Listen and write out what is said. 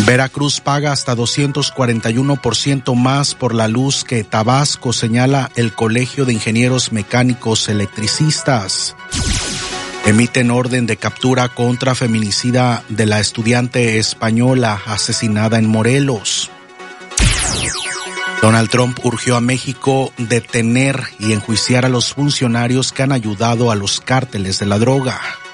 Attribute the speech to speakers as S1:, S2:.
S1: Veracruz paga hasta 241% más por la luz que Tabasco, señala el Colegio de Ingenieros Mecánicos Electricistas. Emiten orden de captura contra feminicida de la estudiante española asesinada en Morelos. Donald Trump urgió a México detener y enjuiciar a los funcionarios que han ayudado a los cárteles de la droga.